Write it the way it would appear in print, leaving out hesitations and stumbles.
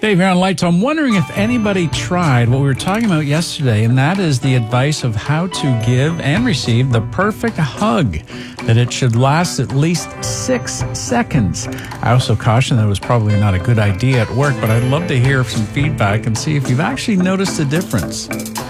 Dave here on Lights. I'm wondering if anybody tried what we were talking about yesterday, and that is the advice of how to give and receive the perfect hug, that it should last at least 6 seconds. I also caution that it was probably not a good idea at work, but I'd love to hear some feedback and see if you've actually noticed a difference.